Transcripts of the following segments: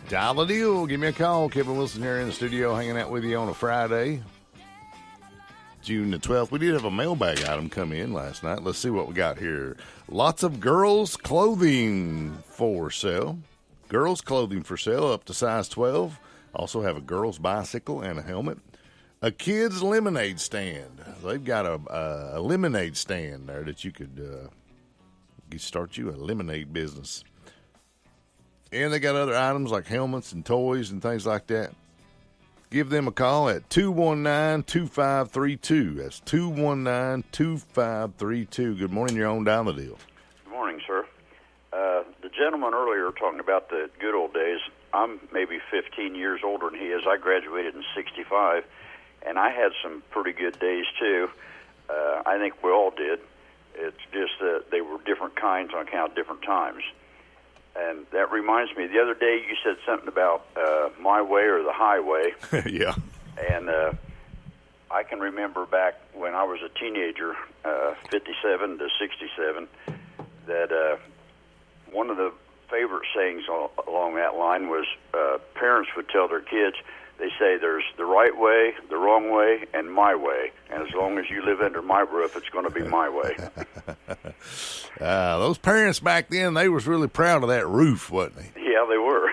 Dial the deal. Give me a call. Kevin Wilson here in the studio hanging out with you on a Friday, June the 12th. We did have a mailbag item come in last night. Let's see what we got here. Lots of girls' clothing for sale. Girls' clothing for sale up to size 12. Also have a girl's bicycle and a helmet. A kid's lemonade stand. They've got a lemonade stand there that you could start you a lemonade business. And they got other items like helmets and toys and things like that. Give them a call at 219-2532. That's 219-2532. Good morning, you're on Down the Deal. Good morning, sir. The gentleman earlier talking about the good old days, I'm maybe 15 years older than he is. I graduated in 65, and I had some pretty good days, too. I think we all did. It's just that they were different kinds on account of different times. And that reminds me, the other day you said something about my way or the highway. Yeah. And I can remember back when I was a teenager, 57 to 67, that one of the favorite sayings along that line was parents would tell their kids, they say there's the right way, the wrong way, and my way. And as long as you live under my roof, it's going to be my way. Those parents back then, they was really proud of that roof, wasn't they? Yeah, they were.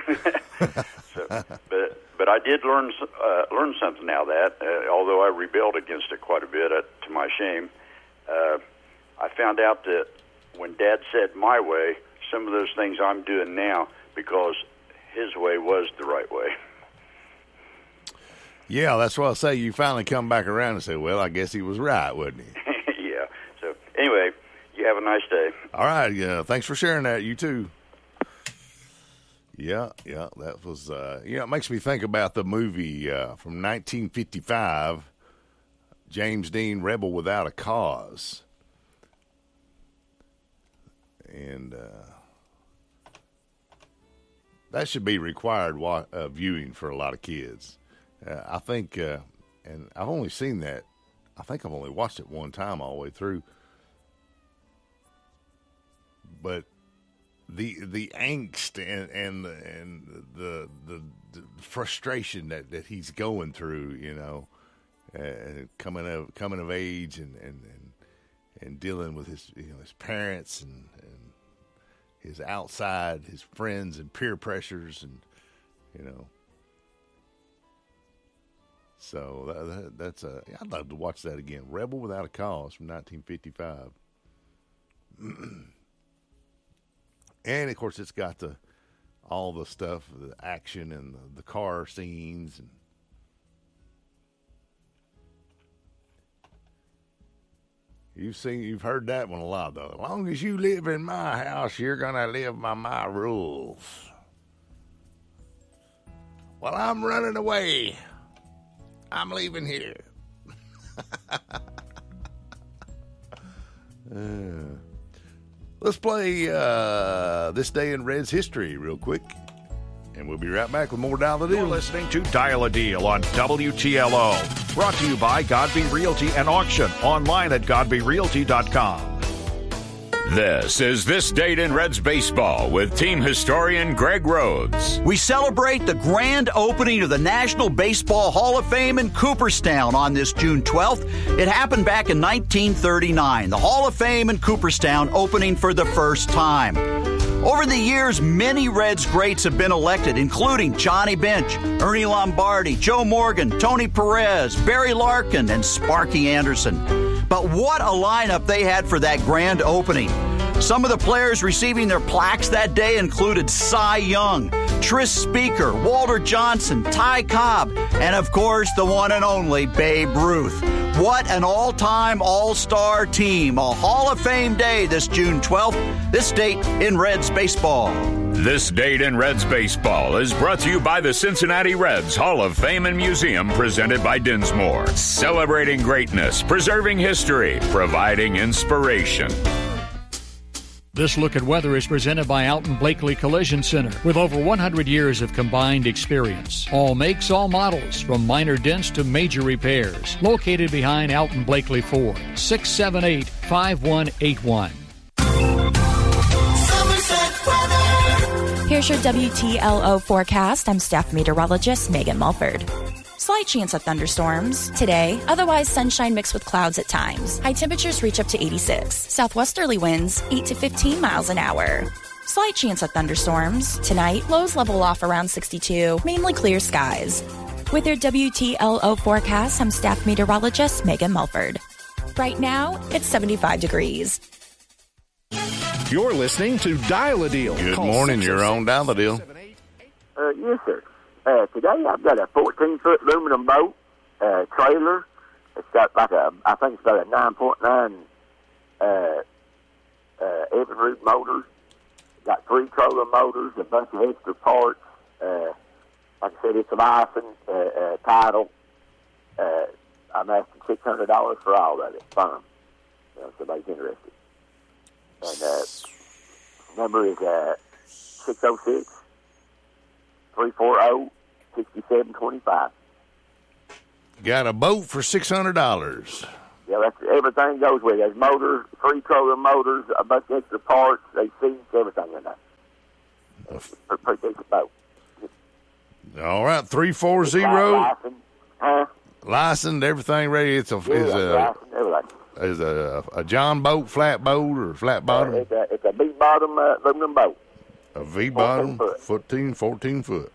But I did learn something out of that, although I rebelled against it quite a bit, to my shame. I found out that when Dad said my way, some of those things I'm doing now because his way was the right way. Yeah, that's why I say you finally come back around and say, well, I guess he was right, wasn't he? Yeah. So, anyway, you have a nice day. All right. Thanks for sharing that. You too. Yeah. That was, it makes me think about the movie from 1955, James Dean, Rebel Without a Cause. And that should be required viewing for a lot of kids. I think, and I've only seen that, I think I've only watched it one time all the way through. But the angst and the frustration that he's going through, coming of age and dealing with his parents and his outside, his friends and peer pressures and. So that's I'd love to watch that again. Rebel Without a Cause from 1955. And of course, it's got all the stuff, the action and the car scenes, and you've heard that one a lot though. As long as you live in my house, you're gonna live by my rules. Well, I'm running away. I'm leaving here. Let's play This Day in Reds History real quick, and we'll be right back with more Dial the Deal. You're listening to Dial a Deal on WTLO. Brought to you by Godby Realty and Auction. Online at godbyrealty.com. This is This Date in Reds Baseball with team historian Greg Rhodes. We celebrate the grand opening of the National Baseball Hall of Fame in Cooperstown on this June 12th. It happened back in 1939. The Hall of Fame in Cooperstown opening for the first time. Over the years, many Reds greats have been elected, including Johnny Bench, Ernie Lombardi, Joe Morgan, Tony Perez, Barry Larkin, and Sparky Anderson. But what a lineup they had for that grand opening. Some of the players receiving their plaques that day included Cy Young, Tris Speaker, Walter Johnson, Ty Cobb, and of course the one and only Babe Ruth. What an all-time all-star team. A Hall of Fame day this June 12th. This date in Reds baseball. This Date in Reds Baseball is brought to you by the Cincinnati Reds Hall of Fame and Museum, presented by Dinsmore. Celebrating greatness, preserving history, providing inspiration. This Look at Weather is presented by Alton Blakely Collision Center with over 100 years of combined experience. All makes, all models, from minor dents to major repairs. Located behind Alton Blakely Ford, 678-5181. Here's your WTLO forecast. I'm staff meteorologist Megan Mulford. Slight chance of thunderstorms today, otherwise sunshine mixed with clouds at times. High temperatures reach up to 86. Southwesterly winds 8 to 15 miles an hour. Slight chance of thunderstorms tonight. Lows level off around 62, mainly clear skies. With your WTLO forecast, I'm staff meteorologist Megan Mulford. Right now, it's 75 degrees. You're listening to Dial a Deal. Good morning. You're on Dial a Deal. Yes, sir. Today I've got a 14-foot aluminum boat trailer. It's got like I think it's got a 9.9 Everroot motor. Got 3 trolling motors, a bunch of extra parts. Like I said, it's a license, title. I'm asking $600 for all of it. Firm. If somebody's interested. And number is 606-340-6725. Got a boat for $600. Yeah, that's everything goes with it. There's motors, 3 trolling motors, a bunch of extra parts, they seats, everything in there. It's a pretty decent boat. All right, 340. Licensed, everything ready. It's a John boat, flat boat, or flat bottom? It's a V-bottom aluminum boat. A V-bottom, 14 foot.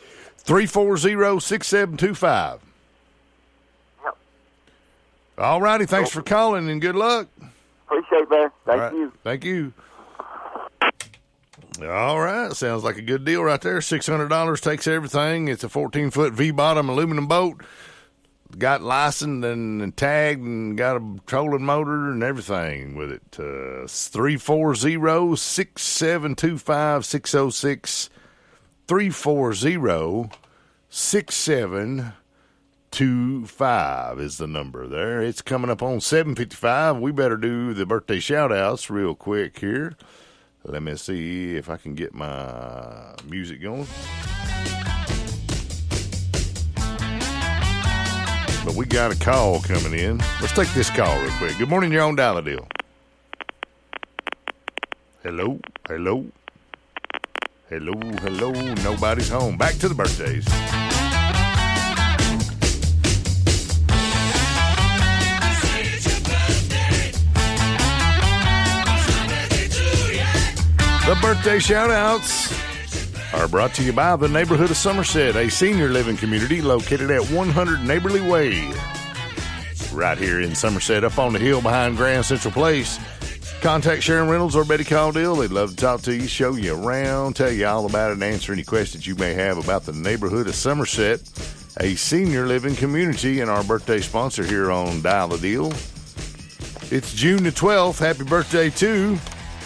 340-6725. Yep. All righty, thanks for calling and good luck. Appreciate it, man. Thank you. Thank you. All right, sounds like a good deal right there. $600 takes everything. It's a 14-foot V-bottom aluminum boat. Got licensed and tagged and got a trolling motor and everything with it. 340-6725-606. 340-6725 is the number there. It's coming up on 7:55. We better do the birthday shout-outs real quick here. Let me see if I can get my music going. But we got a call coming in. Let's take this call real quick. Good morning, you're on Dial a Deal. Hello. Nobody's home. Back to the birthdays. The birthday shout-outs are brought to you by the Neighborhood of Somerset, a senior living community located at 100 Neighborly Way. Right here in Somerset, up on the hill behind Grand Central Place. Contact Sharon Reynolds or Betty Caudill. They'd love to talk to you, show you around, tell you all about it, and answer any questions you may have about the Neighborhood of Somerset, a senior living community, and our birthday sponsor here on Dial a Deal. It's June the 12th. Happy birthday to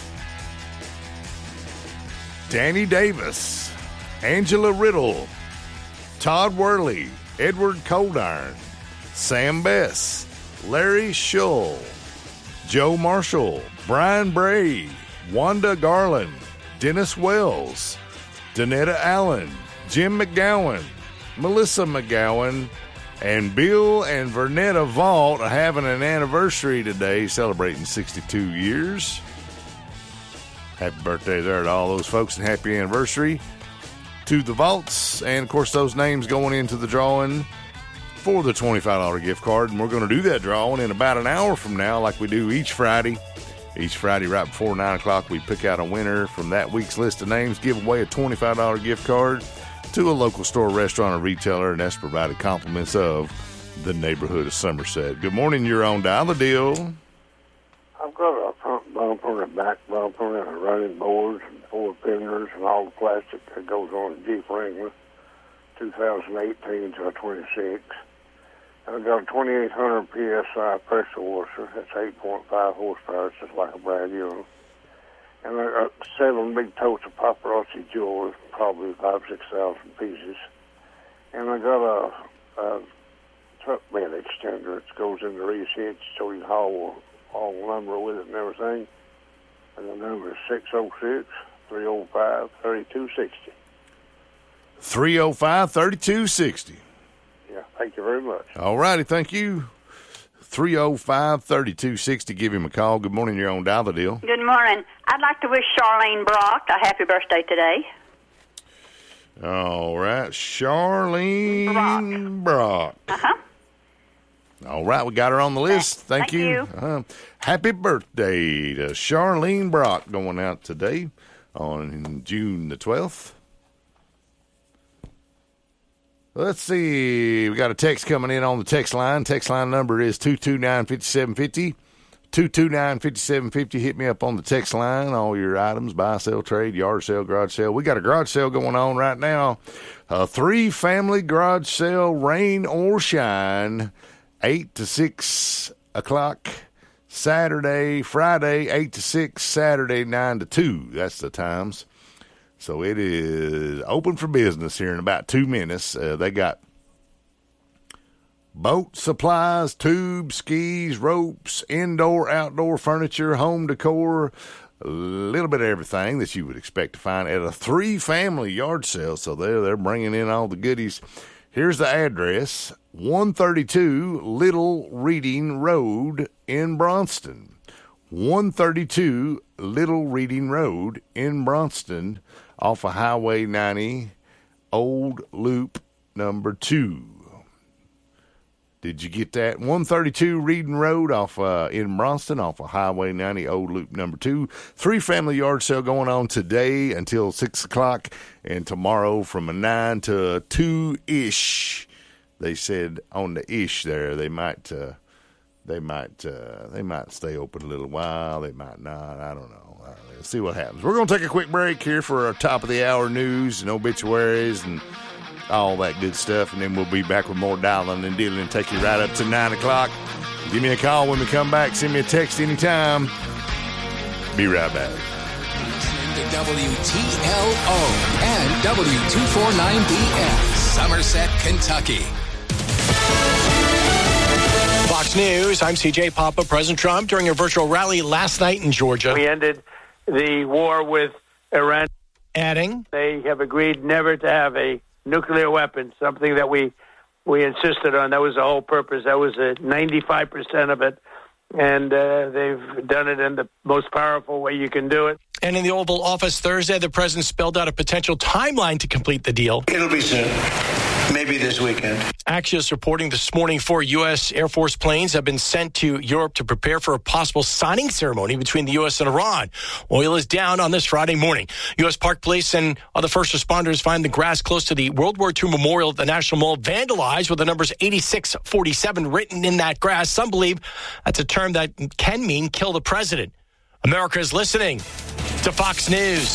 Danny Davis, Angela Riddle, Todd Worley, Edward Coldiron, Sam Bess, Larry Shull, Joe Marshall, Brian Bray, Wanda Garland, Dennis Wells, Danetta Allen, Jim McGowan, Melissa McGowan, and Bill and Vernetta Vault are having an anniversary today, celebrating 62 years. Happy birthday there to all those folks and happy anniversary to the Vaults. And, of course, those names going into the drawing for the $25 gift card. And we're going to do that drawing in about an hour from now like we do each Friday. Each Friday right before 9 o'clock, we pick out a winner from that week's list of names, give away a $25 gift card to a local store, restaurant, or retailer, and that's provided compliments of the Neighborhood of Somerset. Good morning. You're on Dial a Deal. I've got a front bumper and a back bumper and a running boards and 4 fenders and all the plastic that goes on a Jeep Wrangler, 2018 to a 26. And I've got a 2,800 PSI pressure washer. That's 8.5 horsepower. It's just like a brand new. And I got 7 big totes of paparazzi jewelry, probably 5,000 to 6,000 pieces. And I got a truck bed extender that goes in the rear hitch so you can haul the lumber with it and everything. And the number is 606-305-3260. 305-3260. Yeah, thank you very much. All righty, thank you. 305-3260. Give him a call. Good morning. You're on Dial a Deal. Good morning. I'd like to wish Charlene Brock a happy birthday today. All right, Charlene Brock. Uh-huh. All right, we got her on the list. Thank you. Happy birthday to Charlene Brock going out today on June the 12th. Let's see. We got a text coming in on the text line. Text line number is 229-5750. 229-5750. Hit me up on the text line. All your items, buy, sell, trade, yard sale, garage sale. We got a garage sale going on right now. A 3-family garage sale, rain or shine, 8 to 6 o'clock Saturday, Friday, 8 to 6, Saturday, 9 to 2. That's the times. So it is open for business here in about 2 minutes. They got boat supplies, tubes, skis, ropes, indoor, outdoor furniture, home decor, a little bit of everything that you would expect to find at a 3-family yard sale. So they're bringing in all the goodies. Here's the address, 132 Little Reading Road in Bronson. 132 Little Reading Road in Bronson off of Highway 90, Old Loop number 2. Did you get that? 132 Reading Road off in Bronson off of Highway 90, Old Loop number 2. 3-family yard sale going on today until 6 o'clock and tomorrow from a 9 to 2-ish. They said on the ish there they might stay open a little while. They might not. I don't know. Let's see what happens. We're going to take a quick break here for our top of the hour news and obituaries and all that good stuff, and then we'll be back with more dialing and dealing and take you right up to 9 o'clock. Give me a call when we come back. Send me a text anytime. Be right back. Listening to WTLO and W249BF, Somerset, Kentucky. Fox News, I'm CJ Papa. President Trump during a virtual rally last night in Georgia. We ended the war with Iran. Adding, they have agreed never to have a nuclear weapon, something that we insisted on. That was the whole purpose. That was 95% of it. And they've done it in the most powerful way you can do it. And in the Oval Office Thursday, the president spelled out a potential timeline to complete the deal. It'll be soon. Maybe this weekend. Axios reporting this morning 4 U.S. Air Force planes have been sent to Europe to prepare for a possible signing ceremony between the U.S. and Iran. Oil is down on this Friday morning. U.S. Park Police and other first responders find the grass close to the World War II memorial at the National Mall vandalized with the numbers 8647 written in that grass. Some believe that's a term that can mean kill the president. America is listening to Fox News.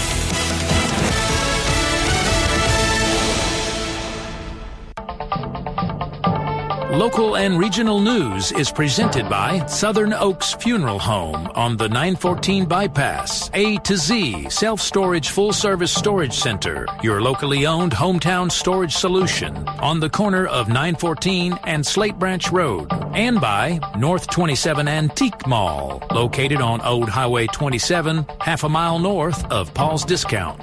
Local and regional news is presented by Southern Oaks Funeral Home on the 914 bypass. A to Z Self-Storage Full-Service Storage Center, your locally owned hometown storage solution on the corner of 914 and Slate Branch Road. And by North 27 Antique Mall, located on Old Highway 27, half a mile north of Paul's Discount.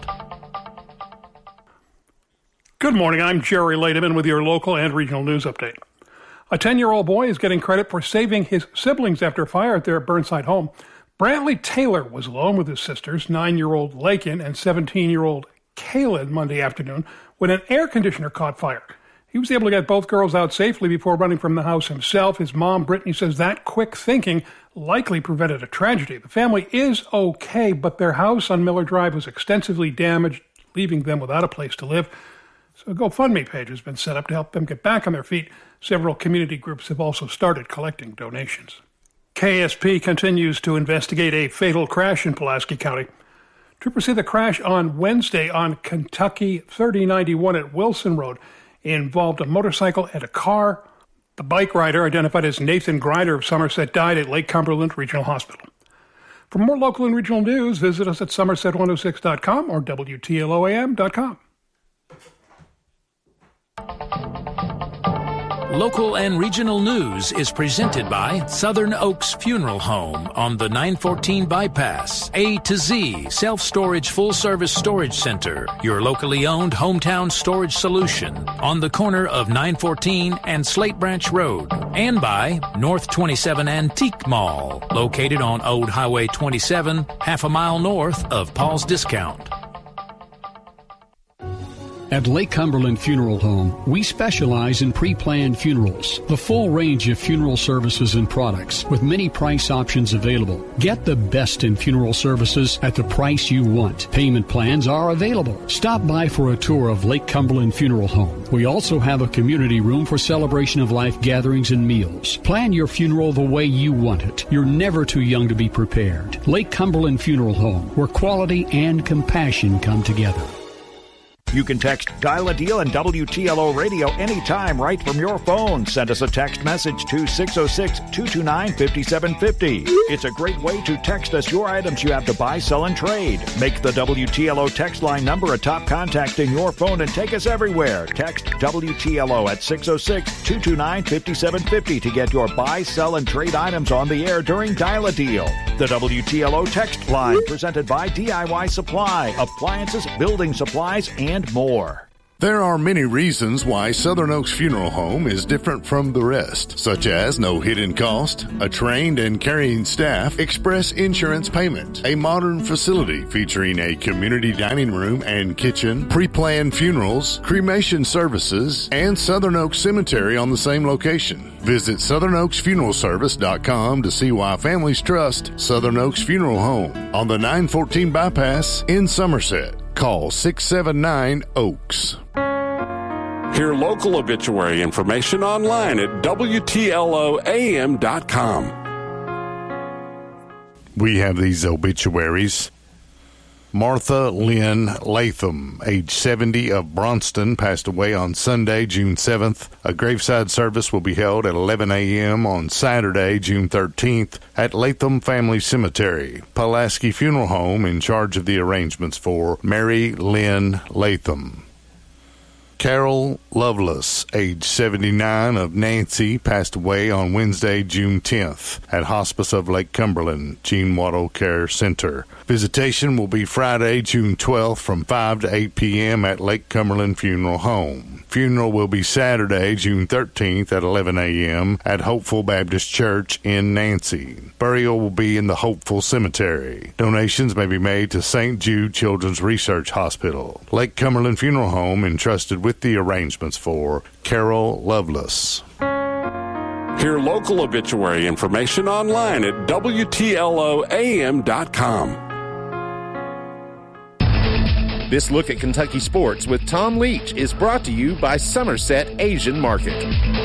Good morning, I'm Jerry Lademan with your local and regional news update. A 10-year-old boy is getting credit for saving his siblings after a fire at their Burnside home. Brantley Taylor was alone with his sisters, 9-year-old Lakin and 17-year-old Kaylin, Monday afternoon when an air conditioner caught fire. He was able to get both girls out safely before running from the house himself. His mom, Brittany, says that quick thinking likely prevented a tragedy. The family is okay, but their house on Miller Drive was extensively damaged, leaving them without a place to live. So a GoFundMe page has been set up to help them get back on their feet. Several community groups have also started collecting donations. KSP continues to investigate a fatal crash in Pulaski County. Troopers say the crash on Wednesday on Kentucky 3091 at Wilson Road involved a motorcycle and a car. The bike rider, identified as Nathan Grider of Somerset, died at Lake Cumberland Regional Hospital. For more local and regional news, visit us at somerset106.com or WTLOAM.com. Local and regional news is presented by Southern Oaks Funeral Home on the 914 bypass. A to Z Self-Storage Full-Service Storage Center, your locally owned hometown storage solution on the corner of 914 and Slate Branch Road. And by North 27 Antique Mall, located on Old Highway 27, half a mile north of Paul's Discount. At Lake Cumberland Funeral Home, we specialize in pre-planned funerals. The full range of funeral services and products with many price options available. Get the best in funeral services at the price you want. Payment plans are available. Stop by for a tour of Lake Cumberland Funeral Home. We also have a community room for celebration of life gatherings and meals. Plan your funeral the way you want it. You're never too young to be prepared. Lake Cumberland Funeral Home, where quality and compassion come together. You can text Dial a Deal and WTLO Radio anytime right from your phone. Send us a text message to 606-229-5750. It's a great way to text us your items you have to buy, sell, and trade. Make the WTLO text line number a top contact in your phone and take us everywhere. Text WTLO at 606-229-5750 to get your buy, sell, and trade items on the air during Dial a Deal. The WTLO text line presented by DIY Supply, appliances, building supplies, and more. There are many reasons why Southern Oaks Funeral Home is different from the rest, such as no hidden cost, a trained and caring staff, express insurance payment, a modern facility featuring a community dining room and kitchen, pre-planned funerals, cremation services, and Southern Oaks Cemetery on the same location. Visit SouthernOaksFuneralService.com to see why families trust Southern Oaks Funeral Home on the 914 bypass in Somerset. Call 679-OAKS. Hear local obituary information online at WTLOAM.com. We have these obituaries. Martha Lynn Latham, age 70, of Braunston, passed away on Sunday, June 7th. A graveside service will be held at 11 a.m. on Saturday, June 13th, at Latham Family Cemetery. Pulaski Funeral Home in charge of the arrangements for Mary Lynn Latham. Carol Lovelace, age 79, of Nancy, passed away on Wednesday, June 10th, at Hospice of Lake Cumberland, Gene Watto Care Center. Visitation will be Friday, June 12th, from 5 to 8 p.m. at Lake Cumberland Funeral Home. Funeral will be Saturday, June 13th, at 11 a.m. at Hopeful Baptist Church in Nancy. Burial will be in the Hopeful Cemetery. Donations may be made to St. Jude Children's Research Hospital. Lake Cumberland Funeral Home entrusted with the arrangements for Carol Lovelace. Hear local obituary information online at WTLOAM.com. This look at Kentucky sports with Tom Leach is brought to you by Somerset Asian Market.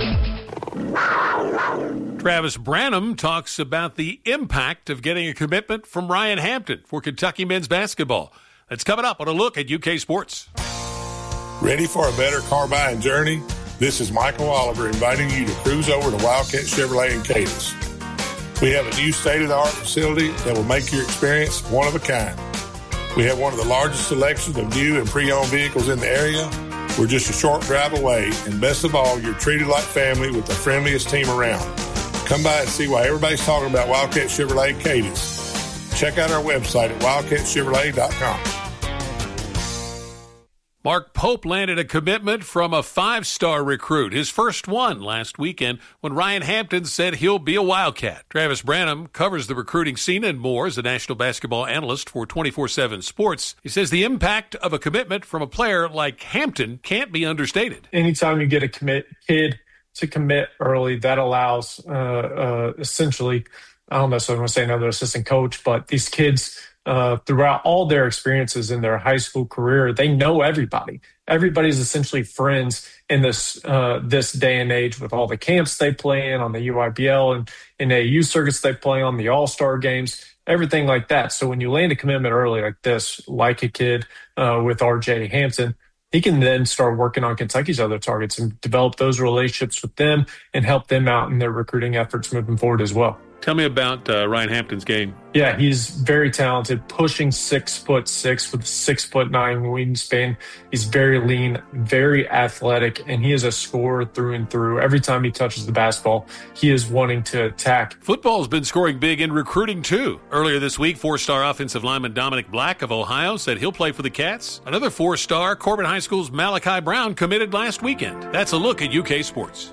Travis Branham talks about the impact of getting a commitment from Ryan Hampton for Kentucky men's basketball. That's coming up on a look at UK sports. Ready for a better car buying journey? This is Michael Oliver inviting you to cruise over to Wildcat Chevrolet in Cadiz. We have a new state-of-the-art facility that will make your experience one of a kind. We have one of the largest selections of new and pre-owned vehicles in the area. We're just a short drive away, and best of all, you're treated like family with the friendliest team around. Come by and see why everybody's talking about Wildcat Chevrolet Cadiz. Check out our website at wildcatchevrolet.com. Mark Pope landed a commitment from a 5-star recruit, his first one last weekend when Ryan Hampton said he'll be a Wildcat. Travis Branham covers the recruiting scene and more as a national basketball analyst for 24/7 Sports. He says the impact of a commitment from a player like Hampton can't be understated. Anytime you get a kid to commit early, that allows essentially, I don't necessarily want to say another assistant coach, but these kids throughout all their experiences in their high school career, they know everybody. Everybody's essentially friends in this day and age with all the camps they play in on the UIBL and in AAU circuits they play on, the All-Star games, everything like that. So when you land a commitment early like this, like a kid with RJ Hampton, he can then start working on Kentucky's other targets and develop those relationships with them and help them out in their recruiting efforts moving forward as well. Tell me about Ryan Hampton's game. Yeah, he's very talented, pushing 6'6" with a 6'9" wingspan. He's very lean, very athletic, and he is a scorer through and through. Every time he touches the basketball, he is wanting to attack. Football's been scoring big in recruiting, too. Earlier this week, 4-star offensive lineman Dominic Black of Ohio said he'll play for the Cats. Another 4-star, Corbin High School's Malachi Brown, committed last weekend. That's a look at UK sports.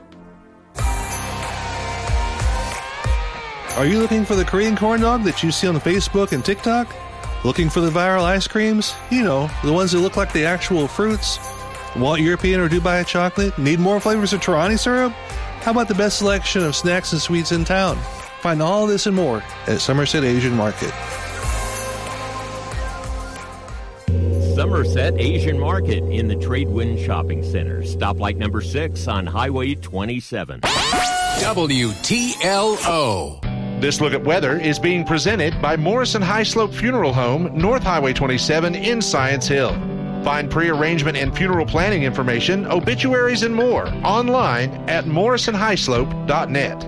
Are you looking for the Korean corn dog that you see on Facebook and TikTok? Looking for the viral ice creams? You know, the ones that look like the actual fruits? Want European or Dubai chocolate? Need more flavors of Torani syrup? How about the best selection of snacks and sweets in town? Find all this and more at Somerset Asian Market. Somerset Asian Market in the Tradewind Shopping Center. Stoplight number 6 on Highway 27. WTLO. This look at weather is being presented by Morrison High Slope Funeral Home, North Highway 27 in Science Hill. Find pre-arrangement and funeral planning information, obituaries, and more online at morrisonhighslope.net.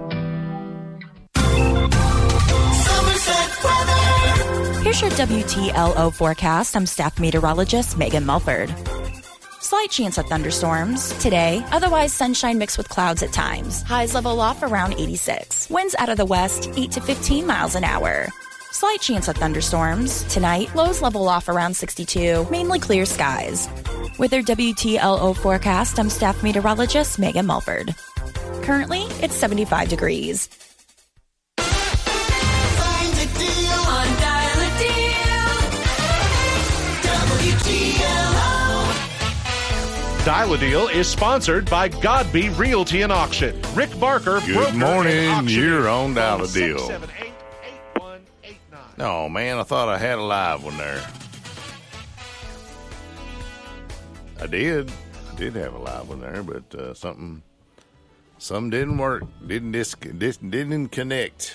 Here's your WTLO forecast. I'm staff meteorologist Megan Mulford. Slight chance of thunderstorms today, otherwise sunshine mixed with clouds at times. Highs level off around 86. Winds out of the west, 8 to 15 miles an hour. Slight chance of thunderstorms tonight. Lows level off around 62, mainly clear skies. With your WTLO forecast, I'm staff meteorologist Megan Mulford. Currently, it's 75 degrees. Find a deal on Dial a Deal. WTLO. Dial a Deal is sponsored by Godby Realty and Auction. Rick Barker, Good broker morning. and You're on Dial a Deal. 678-8189. Oh, man, I thought I had a live one there. I did have a live one there, but something didn't work. Didn't connect.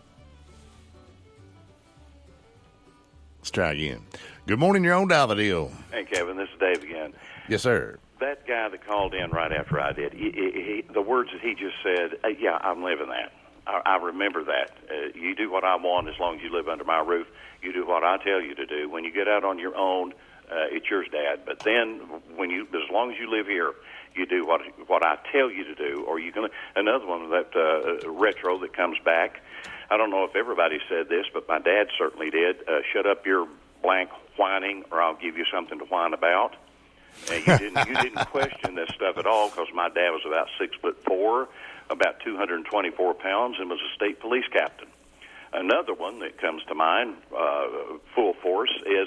Let's try again. Good morning, you're on Dial the Deal. Hey, Kevin, this is Dave again. Yes, sir. That guy that called in right after I did, the words that he just said, yeah, I'm living that. I remember that. You do what I want as long as you live under my roof. You do what I tell you to do. When you get out on your own, it's yours, Dad. But then, as long as you live here, you do what I tell you to do. Or you can. Another one, that retro that comes back. I don't know if everybody said this, but my dad certainly did. Shut up your blank whining, or I'll give you something to whine about. You didn't question this stuff at all, because my dad was about 6'4", about 224 pounds, and was a state police captain. Another one that comes to mind, full force, is,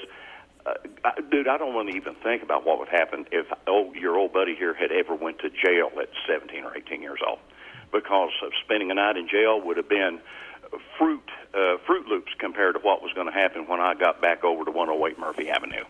dude, I don't want to even think about what would happen if your old buddy here had ever went to jail at 17 or 18 years old, because spending a night in jail would have been Fruit Loops compared to what was going to happen when I got back over to 108 Murphy Avenue.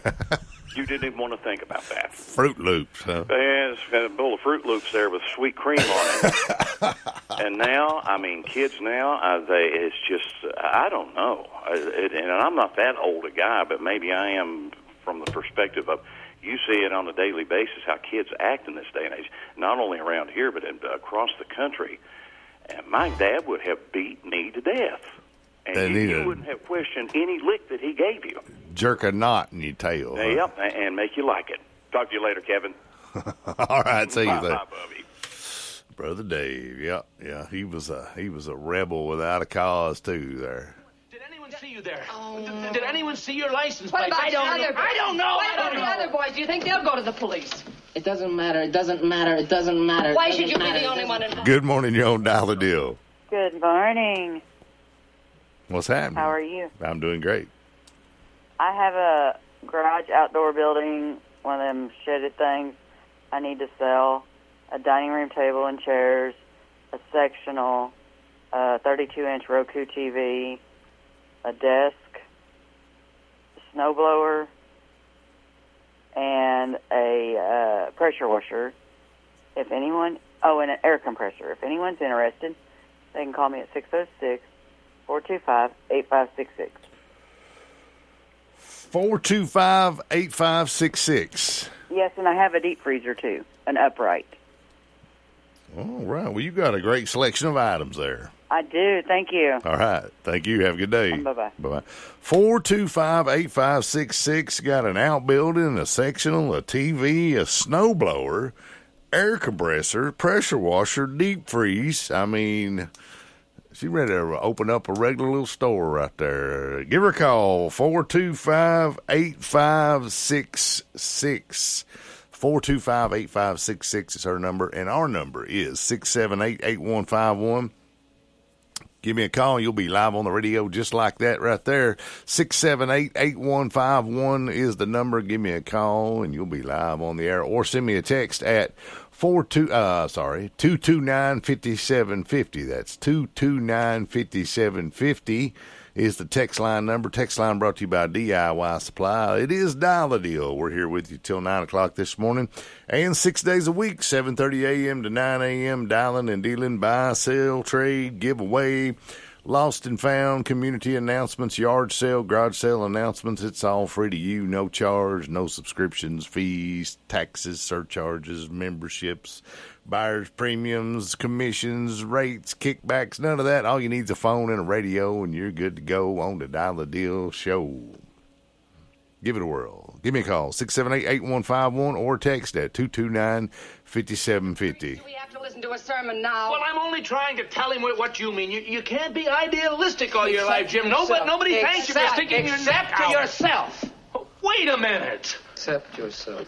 You didn't even want to think about that. Fruit Loops, huh? Yeah, it's got a bowl of Fruit Loops there with sweet cream on it. And now, I mean, kids now, it's just, I don't know. And I'm not that old a guy, but maybe I am from the perspective of, you see it on a daily basis, how kids act in this day and age, not only around here, but across the country. And my dad would have beat me to death. And you wouldn't have questioned any lick that he gave you. Jerk a knot in your tail. Yep, and make you like it. Talk to you later, Kevin. All right, see you there. Bye, Bubby. Brother Dave, yeah, he was a rebel without a cause too there. Did anyone see you there? Did anyone see your license What plate? about the other boys? I don't know. What about the other boys? Do you think they'll go to the police? It doesn't matter. It doesn't matter. It doesn't matter. Why should you be the only one involved? Good morning, you're on Dial the Deal. Good morning. What's happening? How are you? I'm doing great. I have a garage outdoor building, one of them shedded things I need to sell, a dining room table and chairs, a sectional, a 32-inch Roku TV, a desk, a snowblower, and a pressure washer. If anyone, and an air compressor. If anyone's interested, they can call me at 606-425-8566. 425-8566. Yes, and I have a deep freezer, too, an upright. All right. Well, you've got a great selection of items there. I do. Thank you. All right. Thank you. Have a good day. Bye-bye. Bye-bye. 425-8566. Got an outbuilding, a sectional, a TV, a snowblower, air compressor, pressure washer, deep freeze. I mean, she's ready to open up a regular little store right there. Give her a call, 425-8566. 425-8566 is her number, and our number is 678-8151. Give me a call. You'll be live on the radio just like that right there. 678-8151 is the number. Give me a call, and you'll be live on the air. Or send me a text at 229-5750. That's 229-5750 is the text line number. Text line brought to you by DIY Supply. It is Dial the Deal. We're here with you till 9 o'clock this morning. And 6 days a week, 7:30 a.m. to 9 a.m., dialing and dealing, buy, sell, trade, giveaway, lost and found, community announcements, yard sale, garage sale announcements. It's all free to you. No charge, no subscriptions, fees, taxes, surcharges, memberships, buyers' premiums, commissions, rates, kickbacks, none of that. All you need is a phone and a radio, and you're good to go on the Dial the Deal show. Give it a whirl. Give me a call, 678-8151, or text at 229-5750. We have to listen to a sermon now. Well, I'm only trying to tell him what you mean. You can't be idealistic all your life, Jim. Nobody thanks you for sticking your neck out. Except for yourself. Wait a minute. Accept yourself.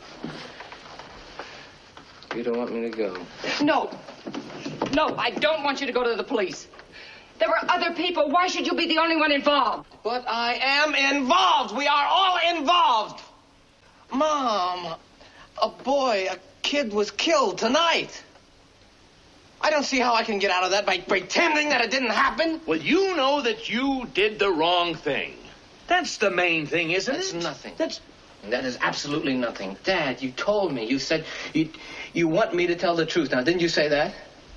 You don't want me to go? No. No, I don't want you to go to the police. There were other people. Why should you be the only one involved? But I am involved. We are all involved. Mom, a kid was killed tonight. I don't see how I can get out of that by pretending that it didn't happen. Well, you know that you did the wrong thing. That's the main thing, isn't it? That's nothing. That is absolutely nothing. Dad, you told me. You said you want me to tell the truth. Now, didn't you say that?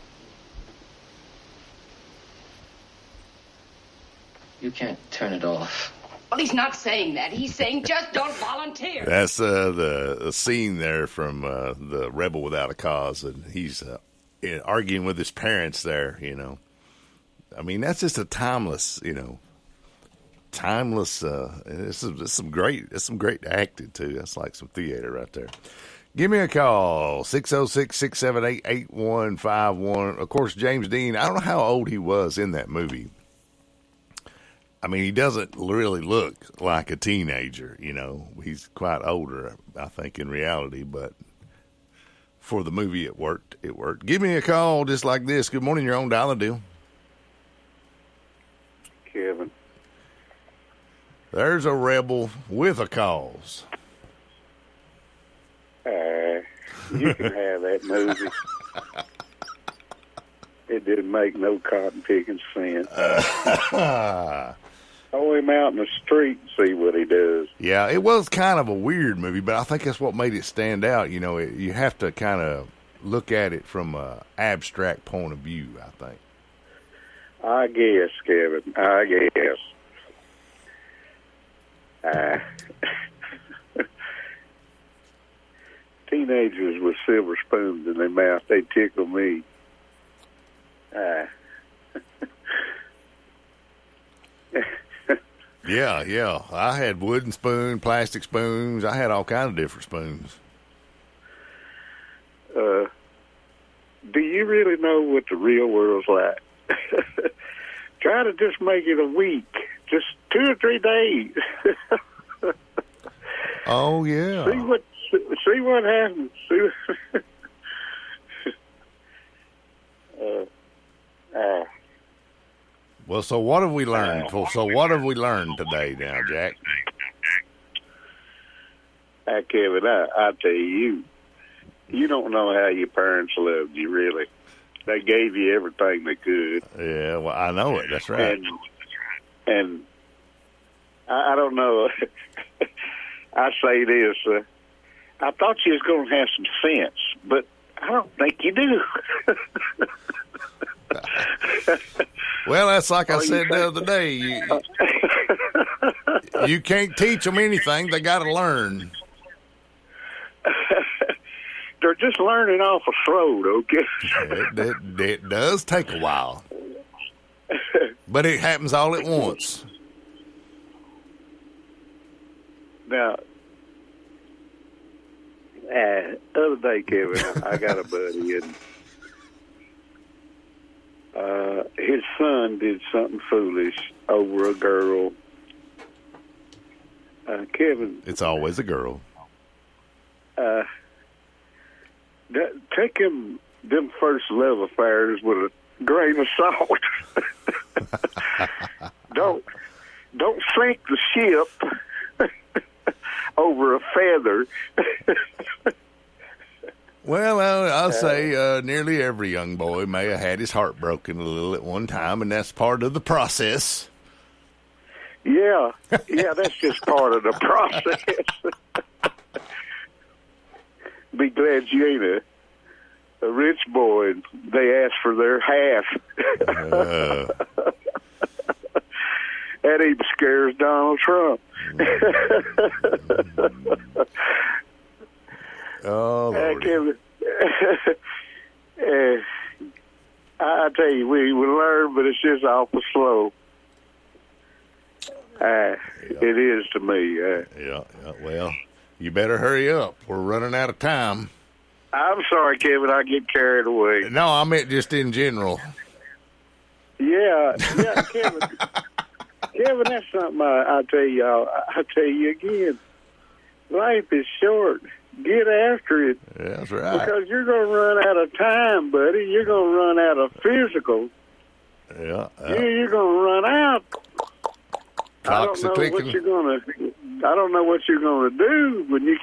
You can't turn it off. Well, he's not saying that. He's saying just don't volunteer. That's the scene there from the Rebel Without a Cause, and he's arguing with his parents there, you know. I mean, that's just a timeless, this is some great acting too. That's like some theater right there. Give me a call, 606-678-8151. Of course, James Dean, I don't know how old he was in that movie. I mean, he doesn't really look like a teenager, He's quite older, I think, in reality, but for the movie it worked. Give me a call just like this. Good morning, you're on Dial the Deal. Kevin. There's a rebel with a cause. You can have that movie. It didn't make no cotton picking sense. Throw him out in the street and see what he does. Yeah, it was kind of a weird movie, but I think that's what made it stand out. You have to kind of look at it from an abstract point of view, I think. I guess, Kevin. I guess. Teenagers with silver spoons in their mouth, they tickle me. Yeah. I had wooden spoon, plastic spoons. I had all kinds of different spoons. Do you really know what the real world's like? Try to just make it a week, just 2 or 3 days. Oh yeah. See what happens. Well, so what have we learned? So what have we learned today now, Jack? Kevin, I tell you, you don't know how your parents loved you, really. They gave you everything they could. Yeah, well, I know it. That's right. And I don't know. I say this. I thought you was going to have some sense, but I don't think you do. Well, that's like I said the other day. You can't teach them anything. They got to learn. They're just learning off a throat, okay? It does take a while. But it happens all at once. Now, other day, Kevin, I got a buddy, and his son did something foolish over a girl. Kevin. It's always a girl. Take them first love affairs with a grain of salt. Don't sink the ship over a feather. Well, I'll say nearly every young boy may have had his heart broken a little at one time, and that's part of the process. Yeah, that's just part of the process. Be glad you ain't a rich boy and they ask for their half. That even scares Donald Trump. Oh, Lord. Kevin, I tell you, we learn, but it's just awful slow. It is to me. Yeah. Well, you better hurry up. We're running out of time. I'm sorry, Kevin. I get carried away. No, I meant just in general. Yeah, Kevin. Kevin, that's something I tell y'all. I tell you again. Life is short. Get after it. Yeah, that's right. Because you're going to run out of time, buddy. You're going to run out of physical. Yeah. You're going to run out. Clock's I don't know what you're going to do when you